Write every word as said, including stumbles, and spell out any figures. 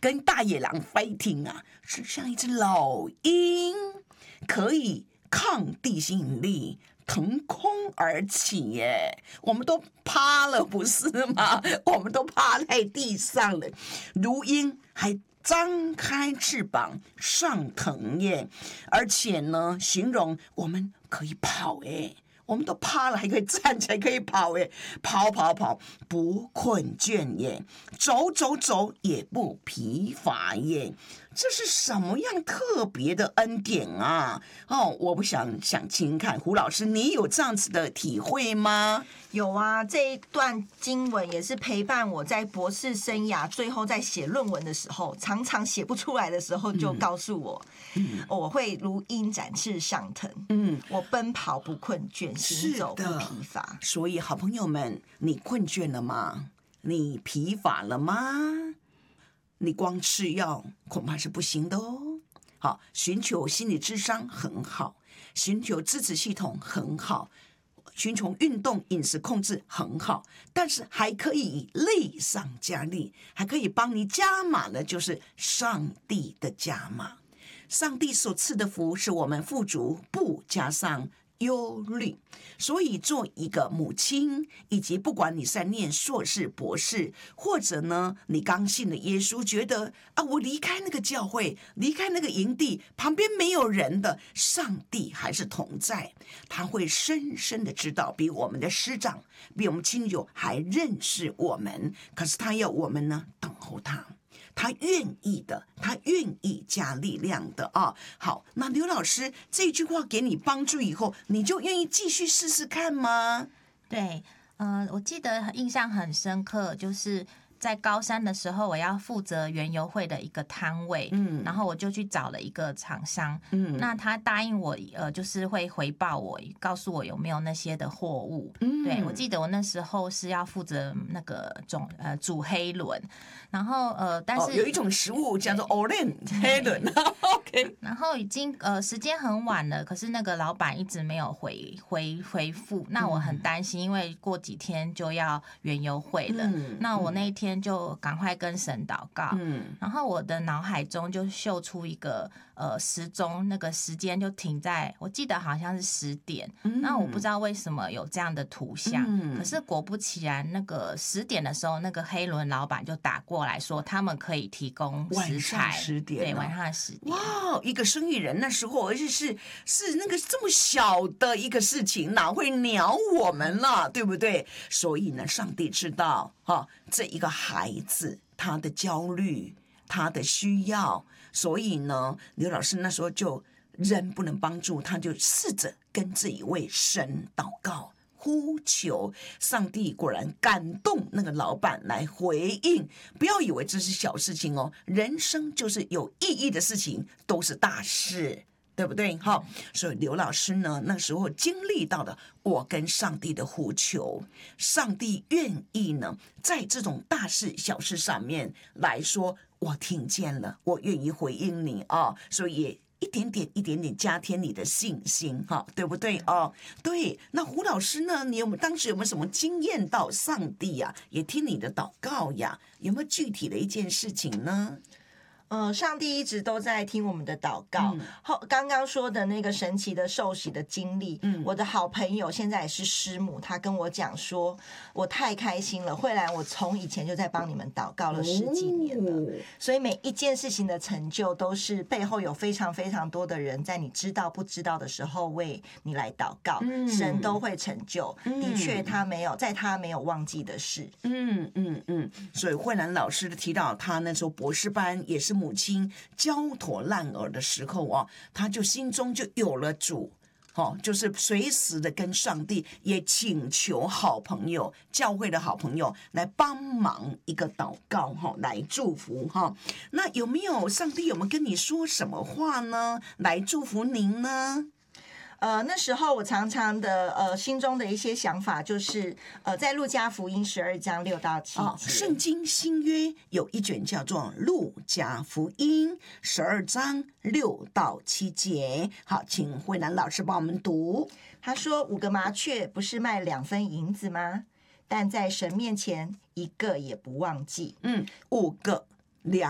跟大野狼 fighting 啊，是像一只老鹰，可以抗地心引力。腾空而起耶，我们都趴了，不是吗？我们都趴在地上了，如鹰还张开翅膀上腾耶，而且呢，形容我们可以跑耶。我们都趴了，还可以站起来，可以跑耶，跑跑跑不困倦耶，走走走也不疲乏耶，这是什么样特别的恩典啊？哦，我不想想听看，胡老师，你有这样子的体会吗？ 有啊，这一段经文也是陪伴我在博士生涯最后在写论文的时候，常常写不出来的时候，就告诉我，嗯哦、我会如鹰展翅上腾，嗯，我奔跑不困倦，行走不疲乏。 所以，好朋友们，你困倦了吗？你疲乏了吗？你光吃药恐怕是不行的哦。好，寻求心理智商很好，寻求支持系统很好。寻求运动饮食控制很好，但是还可以累上加累，还可以帮你加码的，就是上帝的加码。上帝所赐的福是我们富足，不加上忧虑。所以做一个母亲，以及不管你在念硕士博士，或者呢你刚信了耶稣，觉得啊我离开那个教会，离开那个营地，旁边没有人的，上帝还是同在，他会深深的知道，比我们的师长，比我们亲友还认识我们，可是他要我们呢等候他，他愿意的，他愿意加力量的啊。好，那刘老师这句话给你帮助以后，你就愿意继续试试看吗？ 对，呃，我记得印象很深刻，就是在高三的时候，我要负责园游会的一个摊位，嗯，然后我就去找了一个厂商，嗯，那他答应我，呃，就是会回报我，告诉我有没有那些的货物，嗯，对，我记得我那时候是要负责那个种呃煮黑轮，然后呃，但是、 哦、有一种食物叫做 Olen 黑轮，OK， 然后已经呃时间很晚了，可是那个老板一直没有回回回复，那我很担心，因为过几天就要园游会了，嗯、那我那一天就赶快跟神祷告，嗯，然后我的脑海中就秀出一个呃时钟，那个时间就停在，我记得好像是十点，嗯，那我不知道为什么有这样的图像，嗯，可是果不其然，那个十点的时候，那个黑轮老板就打过来说，他们可以提供食材， 晚上十点， 对，晚上十点， 哇，一个生意人那时候，而且是是那个这么小的一个事情，哪会鸟我们了，对不对？所以呢，上帝知道哈，这一个孩子他的焦虑，他的需要，所以呢，刘老师那时候就人不能帮助，他就试着跟这一位神祷告。呼求上帝，果然感动那个老板来回应。不要以为这是小事情哦，人生就是有意义的事情都是大事，对不对？好，所以刘老师呢，那时候经历到了我跟上帝的呼求，上帝愿意呢，在这种大事小事上面来说，我听见了，我愿意回应你啊，所以也一点点一点点加添你的信心哈，对不对哦？对，那胡老师呢？你有没有当时有没有什么经验到上帝呀、啊？也听你的祷告呀？有没有具体的一件事情呢？ 呃，上帝一直都在听我们的祷告。后、嗯、刚刚说的那个神奇的受洗的经历，嗯，我的好朋友现在也是师母，他跟我讲说，我太开心了。慧兰，我从以前就在帮你们祷告了十几年了，哦、所以每一件事情的成就都是背后有非常非常多的人在你知道不知道的时候为你来祷告，嗯、神都会成就。嗯、的确，他没有在他没有忘记的事。 嗯嗯嗯，所以慧兰老师提到，他那时候博士班也是。母亲焦头烂额的时候啊，他就心中就有了主，哦，就是随时的跟上帝也请求好朋友、教会的好朋友来帮忙一个祷告哈，来祝福哈。那有没有上帝有没有跟你说什么话呢？来祝福您呢？ 呃，那时候我常常的呃心中的一些想法就是，呃，在路加福音十二章六到七节，哦， 圣经新约有一卷叫做路加福音十二章六到七节。好，请慧兰老师帮我们读。 他说：“五个麻雀不是卖两分银子吗？但在神面前一个也不忘记。” 嗯，五个两。